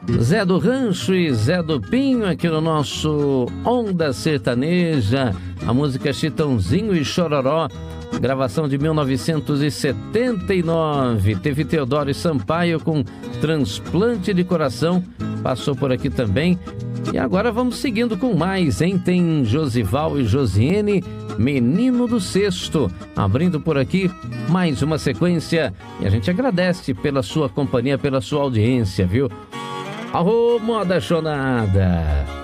Zé do Rancho e Zé do Pinho aqui no nosso Onda Sertaneja. A música Chitãozinho e Chororó, gravação de 1979. Teve Teodoro e Sampaio com Transplante de Coração, passou por aqui também. E agora vamos seguindo com mais, hein? Tem Josival e Josiene, Menino do Cesto, abrindo por aqui mais uma sequência. E a gente agradece pela sua companhia, pela sua audiência, viu? Arro, moda chonada!